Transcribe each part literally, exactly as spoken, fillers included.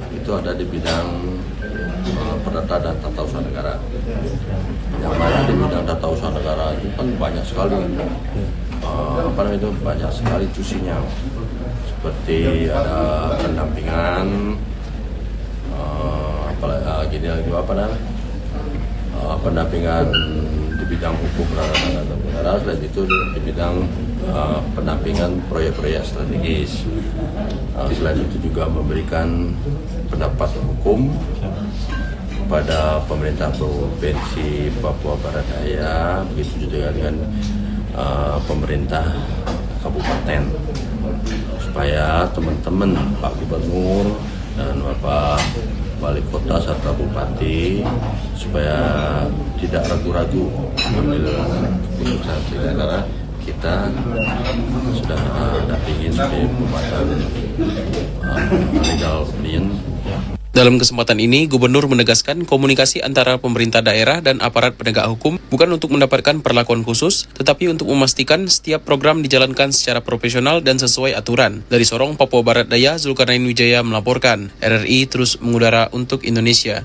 itu ada di bidang uh, perdata dan tata usaha negara. Yang mana di bidang tata usaha negara itu kan banyak sekali, uh, apa namanya itu banyak sekali tusinya, seperti ada pendampingan, uh, apalagi gini lagi apa namanya, uh, pendampingan di bidang hukum dan negara, dan itu di bidang uh, pendampingan proyek-proyek strategis. Uh, selain itu juga memberikan pendapat hukum kepada pemerintah Provinsi Papua Barat Daya, begitu juga dengan uh, pemerintah kabupaten, supaya teman-teman Pak Gubernur dan Bapak Wali Kota serta Bupati supaya tidak ragu-ragu mengambil keputusan, karena kita sudah dampingin di pembuatan uh, legal opinion. Dalam kesempatan ini, Gubernur menegaskan komunikasi antara pemerintah daerah dan aparat penegak hukum bukan untuk mendapatkan perlakuan khusus, tetapi untuk memastikan setiap program dijalankan secara profesional dan sesuai aturan. Dari Sorong, Papua Barat Daya, Zulkarnain Wijaya melaporkan. R R I terus mengudara untuk Indonesia.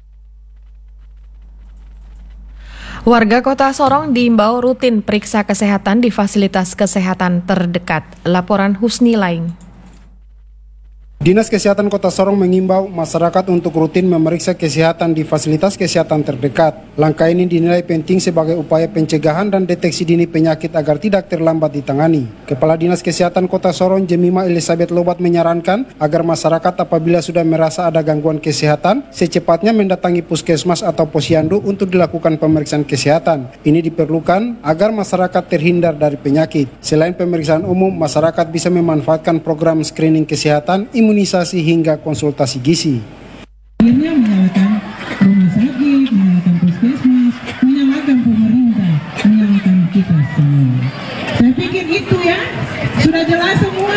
Warga Kota Sorong diimbau rutin periksa kesehatan di fasilitas kesehatan terdekat. Laporan Husni Laing. Dinas Kesehatan Kota Sorong mengimbau masyarakat untuk rutin memeriksa kesehatan di fasilitas kesehatan terdekat. Langkah ini dinilai penting sebagai upaya pencegahan dan deteksi dini penyakit agar tidak terlambat ditangani. Kepala Dinas Kesehatan Kota Sorong, Jemima Elizabeth Lobat, menyarankan agar masyarakat apabila sudah merasa ada gangguan kesehatan, secepatnya mendatangi puskesmas atau posyandu untuk dilakukan pemeriksaan kesehatan. Ini diperlukan agar masyarakat terhindar dari penyakit. Selain pemeriksaan umum, masyarakat bisa memanfaatkan program screening kesehatan, imunisasi hingga konsultasi gizi. Akhirnya menyalahkan rumah sakit, menyalahkan puskesmas, menyalahkan pemerintah, menyalahkan kita semua. Saya pikir itu ya, sudah jelas semua.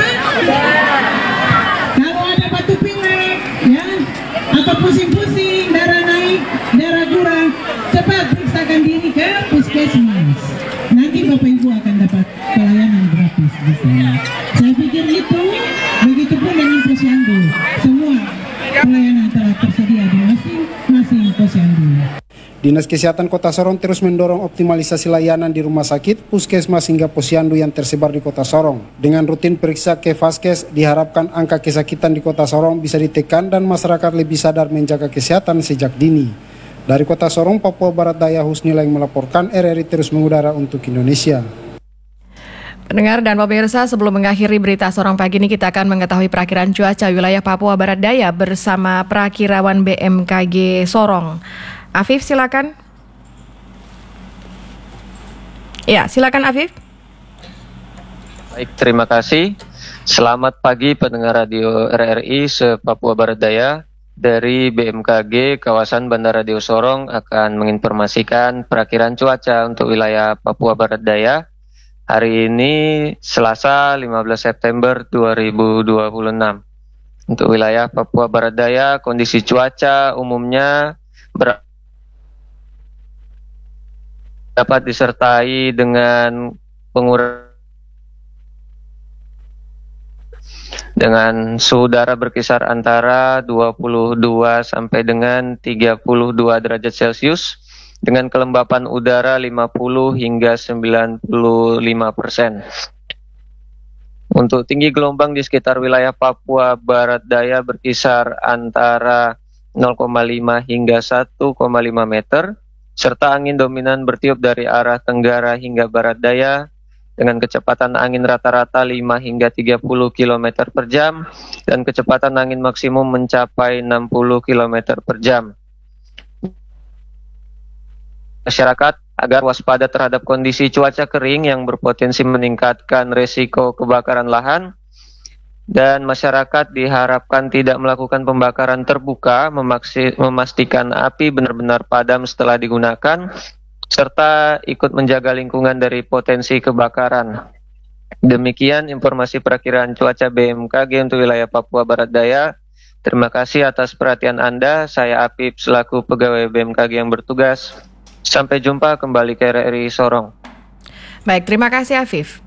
Kalau ada batu pilek, ya, atau pusing-pusing, darah naik, darah kurang, cepat periksakan diri ke puskesmas. Nanti Bapak Ibu akan dapat pelayanan gratis di sana. Saya pikir itu, begitupun dengan posyandu. Semua pelayanan telah tersedia di masing-masing posyandu. Dinas Kesehatan Kota Sorong terus mendorong optimalisasi layanan di rumah sakit, puskesmas hingga posyandu yang tersebar di Kota Sorong. Dengan rutin periksa ke Vaskes, diharapkan angka kesakitan di Kota Sorong bisa ditekan dan masyarakat lebih sadar menjaga kesehatan sejak dini. Dari Kota Sorong, Papua Barat Daya, Husni Laing melaporkan. R R I terus mengudara untuk Indonesia. Pendengar dan pemirsa, sebelum mengakhiri berita Sorong pagi ini, kita akan mengetahui perakiran cuaca wilayah Papua Barat Daya bersama Prakirawan B M K G Sorong. Afif, silakan. Ya, silakan Afif. Baik, terima kasih. Selamat pagi pendengar radio R R I se-Papua Barat Daya. Dari B M K G kawasan Bandara Deo Sorong akan menginformasikan perakiran cuaca untuk wilayah Papua Barat Daya hari ini Selasa lima belas September dua ribu dua puluh enam. Untuk wilayah Papua Barat Daya, kondisi cuaca umumnya ber- dapat disertai dengan pengurangan dengan suhu udara berkisar antara dua puluh dua sampai dengan tiga puluh dua derajat Celcius dengan kelembapan udara lima puluh hingga sembilan puluh lima persen. Untuk tinggi gelombang di sekitar wilayah Papua Barat Daya berkisar antara nol koma lima hingga satu koma lima meter, serta angin dominan bertiup dari arah tenggara hingga barat daya dengan kecepatan angin rata-rata lima hingga tiga puluh kilometer per jam dan kecepatan angin maksimum mencapai enam puluh kilometer per jam. Masyarakat agar waspada terhadap kondisi cuaca kering yang berpotensi meningkatkan resiko kebakaran lahan, dan masyarakat diharapkan tidak melakukan pembakaran terbuka, memaksi, memastikan api benar-benar padam setelah digunakan, serta ikut menjaga lingkungan dari potensi kebakaran. Demikian informasi perakiraan cuaca B M K G untuk wilayah Papua Barat Daya. Terima kasih atas perhatian Anda. Saya Apip selaku pegawai B M K G yang bertugas. Sampai jumpa kembali ke R R I Sorong. Baik, terima kasih Afif.